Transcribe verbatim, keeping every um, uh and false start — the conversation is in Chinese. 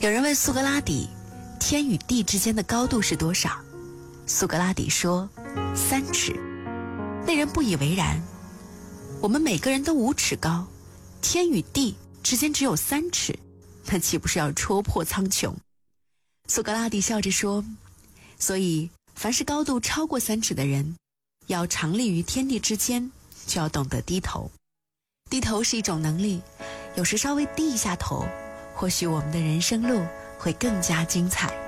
有人问苏格拉底，天与地之间的高度是多少？苏格拉底说，三尺。那人不以为然，我们每个人都五尺高，天与地之间只有三尺，那岂不是要戳破苍穹？苏格拉底笑着说，所以凡是高度超过三尺的人，要常立于天地之间，就要懂得低头。低头是一种能力，有时稍微低一下头，或许我们的人生路会更加精彩。